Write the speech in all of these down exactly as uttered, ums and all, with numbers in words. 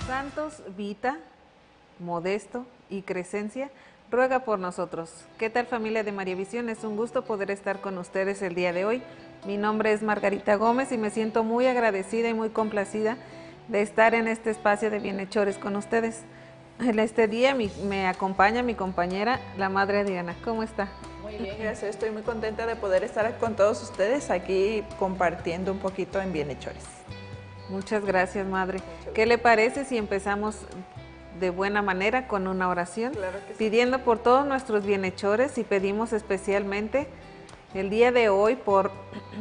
Santos Vita, Modesto y Crescencia, ruega por nosotros. ¿Qué tal, familia de María Visión? Es un gusto poder estar con ustedes el día de hoy. Mi nombre es Margarita Gómez y me siento muy agradecida y muy complacida de estar en este espacio de bienhechores con ustedes. En este día mi, me acompaña mi compañera, la madre Diana. ¿Cómo está? Muy bien, gracias. Estoy muy contenta de poder estar con todos ustedes aquí compartiendo un poquito en bienhechores. Muchas gracias, madre. ¿Qué le parece si empezamos de buena manera con una oración? Claro que sí. Pidiendo por todos nuestros bienhechores y pedimos especialmente el día de hoy por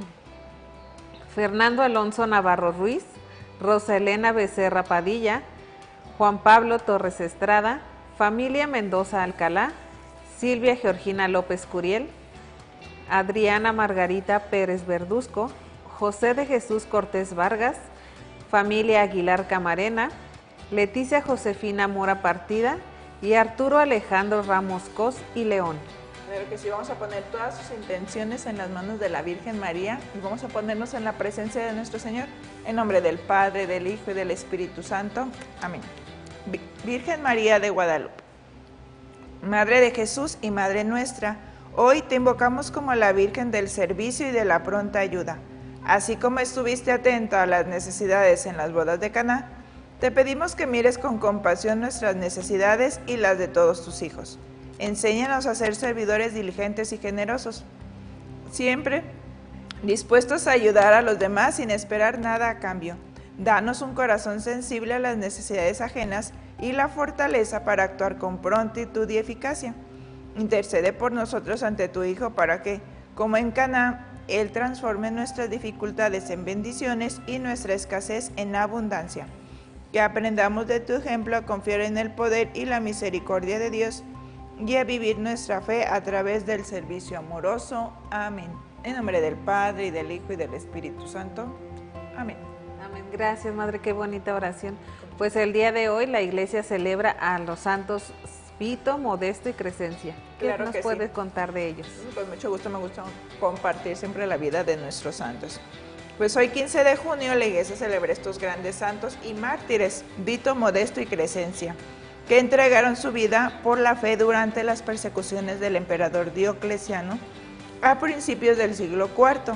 Fernando Alonso Navarro Ruiz, Rosa Elena Becerra Padilla, Juan Pablo Torres Estrada, familia Mendoza Alcalá, Silvia Georgina López Curiel, Adriana Margarita Pérez Verduzco, José de Jesús Cortés Vargas, familia Aguilar Camarena, Leticia Josefina Mora Partida y Arturo Alejandro Ramos Cos y León. Claro que sí, vamos a poner todas sus intenciones en las manos de la Virgen María y vamos a ponernos en la presencia de nuestro Señor, en nombre del Padre, del Hijo y del Espíritu Santo. Amén. Virgen María de Guadalupe, Madre de Jesús y Madre nuestra, hoy te invocamos como la Virgen del servicio y de la pronta ayuda. Así como estuviste atenta a las necesidades en las bodas de Caná, te pedimos que mires con compasión nuestras necesidades y las de todos tus hijos. Enséñanos a ser servidores diligentes y generosos, siempre dispuestos a ayudar a los demás sin esperar nada a cambio. Danos un corazón sensible a las necesidades ajenas y la fortaleza para actuar con prontitud y eficacia. Intercede por nosotros ante tu Hijo para que, como en Caná, Él transforme nuestras dificultades en bendiciones y nuestra escasez en abundancia. Que aprendamos de tu ejemplo a confiar en el poder y la misericordia de Dios y a vivir nuestra fe a través del servicio amoroso. Amén. En nombre del Padre, y del Hijo, y del Espíritu Santo. Amén. Amén. Gracias, madre. Qué bonita oración. Pues el día de hoy la iglesia celebra a los santos Vito, Modesto y Crescencia. ¿Qué Claro nos que puedes sí. contar de ellos? Con mucho gusto, me gusta compartir siempre la vida de nuestros santos. Pues hoy quince de junio la iglesia celebra estos grandes santos y mártires, Vito, Modesto y Crescencia, que entregaron su vida por la fe durante las persecuciones del emperador Diocleciano a principios del siglo cuarto.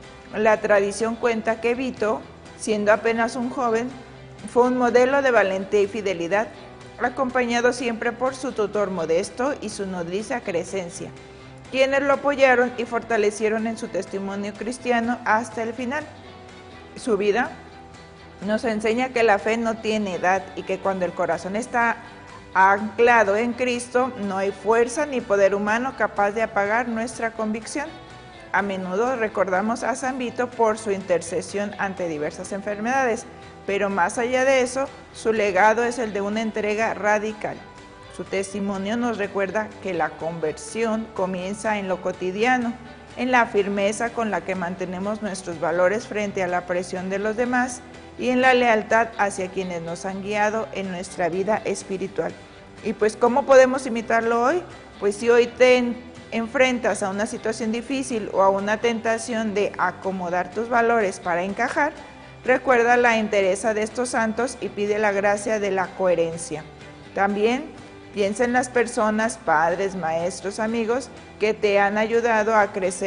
La tradición cuenta que Vito, siendo apenas un joven, fue un modelo de valentía y fidelidad, acompañado siempre por su tutor Modesto y su nodriza Crescencia, quienes lo apoyaron y fortalecieron en su testimonio cristiano hasta el final. Su vida nos enseña que la fe no tiene edad y que cuando el corazón está anclado en Cristo, no hay fuerza ni poder humano capaz de apagar nuestra convicción. A menudo recordamos a San Vito por su intercesión ante diversas enfermedades, pero más allá de eso, su legado es el de una entrega radical. Su testimonio nos recuerda que la conversión comienza en lo cotidiano, en la firmeza con la que mantenemos nuestros valores frente a la presión de los demás y en la lealtad hacia quienes nos han guiado en nuestra vida espiritual. Y pues, ¿cómo podemos imitarlo hoy? Pues si hoy te enfrentas a una situación difícil o a una tentación de acomodar tus valores para encajar, recuerda la entereza de estos santos y pide la gracia de la coherencia. También piensa en las personas, padres, maestros, amigos, que te han ayudado a crecer